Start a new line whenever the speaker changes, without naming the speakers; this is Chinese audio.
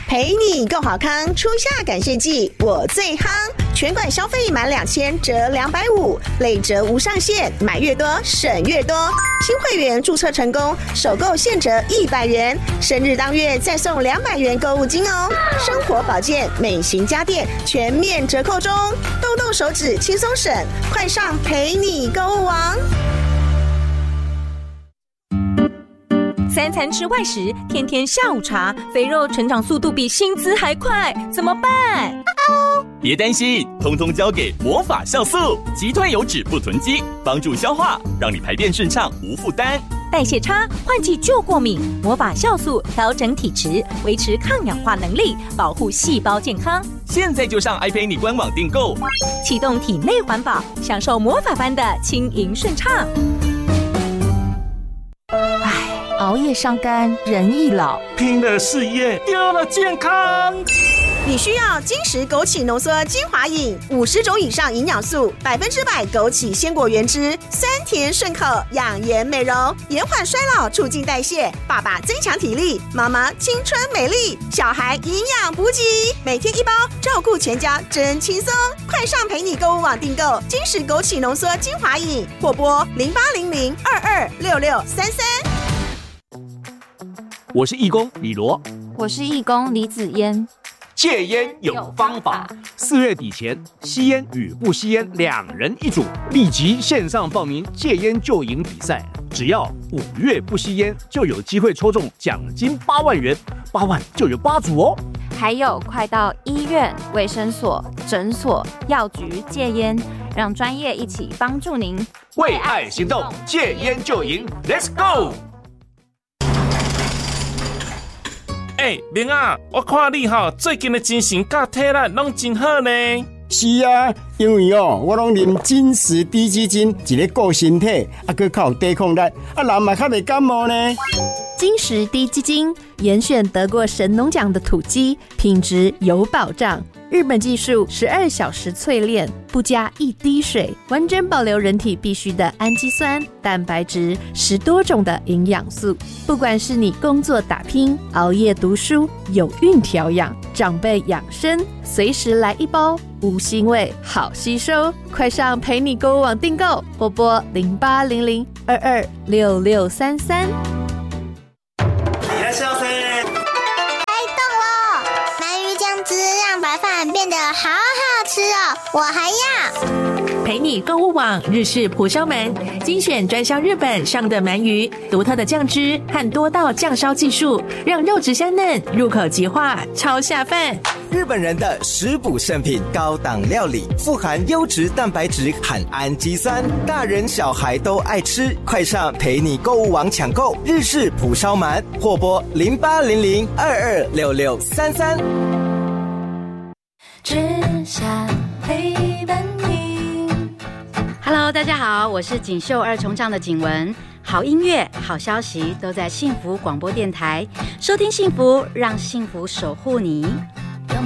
陪你够好康，初夏感谢季我最夯，全馆消费满2000折250，累折无上限，买越多省越多。新会员注册成功，首购现折100元，生日当月再送200元购物金哦。生活保健、美型家电全面折扣中，动动手指轻松省，快上陪你购物王。
3餐吃外食，天天下午茶，肥肉成长速度比薪资还快，怎么办？
别担心，通通交给魔法酵素，击退油脂不囤积，帮助消化，让你排便顺畅无负担。
代谢差，换季就过敏，魔法酵素调整体质，维持抗氧化能力，保护细胞健康。
现在就上 iPay 官网订购，
启动体内环保，享受魔法般的轻盈顺畅。
熬夜伤肝，人易老；
拼了事业，丢了健康。
你需要金石枸杞浓缩精华饮，50种以上营养素，100%枸杞鲜果原汁，酸甜顺口，养颜美容，延缓衰老，促进代谢。爸爸增强体力，妈妈青春美丽，小孩营养补给，每天1包，照顾全家真轻松。快上陪你购物网订购金石枸杞浓缩精华饮，或拨0800226633。
我是义工李罗，
我是义工李子嫣。
戒烟有方法，4月底前，吸烟与不吸烟2人1组，立即线上报名戒烟就赢比赛。只要5月不吸烟，就有机会抽中奖金8万元，8万就有8组哦。
还有，快到医院、卫生所、诊所、药局戒烟，让专业一起帮助您。
为爱行动，戒烟就赢 ，Let's go！
明啊，我看你最近的精神甲体力拢真好呢。
是啊，因为我拢啉金石低基金，一个顾身体，还靠抵抗力，人嘛较袂感冒呢。
金石低基金严选得过神农奖的土鸡，品质有保障。日本技术12小时淬炼，不加1滴水，完整保留人体必需的氨基酸、蛋白质，10多种的营养素。不管是你工作打拼、熬夜读书、有孕调养、长辈养生，随时来1包，无腥味，好吸收。快上陪你购物网订购，或拨0800226633。
变得好好吃哦，我还要。
陪你购物网日式蒲烧鳗，精选专销日本上的鳗鱼，独特的酱汁和多道酱烧技术，让肉质香嫩，入口即化，超下饭。
日本人的食补圣品，高档料理，富含优质蛋白质和氨基酸，大人小孩都爱吃。快上陪你购物网抢购日式蒲烧鳗，或拨0800226633。
只想陪伴你。Hello， 大家好，我是锦绣2重唱的景文。好音乐、好消息都在幸福广播电台，收听幸福，让幸福守护你。